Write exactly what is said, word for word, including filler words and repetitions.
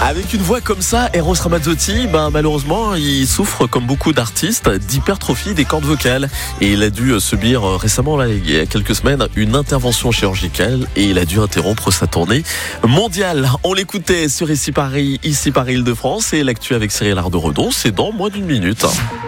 Avec une voix comme ça, Eros Ramazzotti, ben, malheureusement, il souffre, comme beaucoup d'artistes, d'hypertrophie des cordes vocales. Et il a dû subir récemment, là, il y a quelques semaines, une intervention chirurgicale et il a dû interrompre sa tournée mondiale. On l'écoutait sur Ici Paris, Ici Paris Île-de-France et l'actu avec Cyril Ardo-Redon, c'est dans moins d'une minute.